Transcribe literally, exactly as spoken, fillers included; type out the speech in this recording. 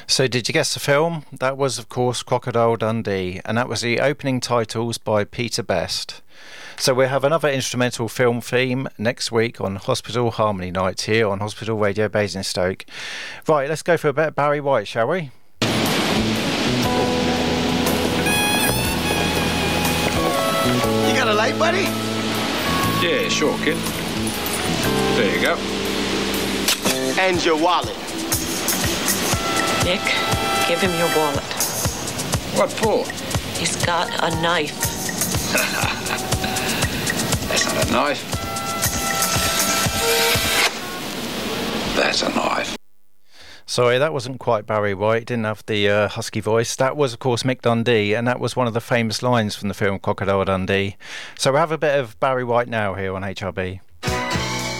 So did you guess the film? That was, of course, Crocodile Dundee, and that was the opening titles by Peter Best. So we'll have another instrumental film theme next week on Hospital Harmony Night here on Hospital Radio Basingstoke. Right, let's go for a bit of Barry White, shall we? You got a light, buddy? Yeah, sure, kid. There you go. And your wallet. Nick, give him your wallet. What for? He's got a knife. That's not a knife. That's a knife. Sorry, that wasn't quite Barry White. Didn't have the uh, husky voice. That was, of course, Mick Dundee, and that was one of the famous lines from the film Crocodile Dundee. So we'll have a bit of Barry White now here on H R B.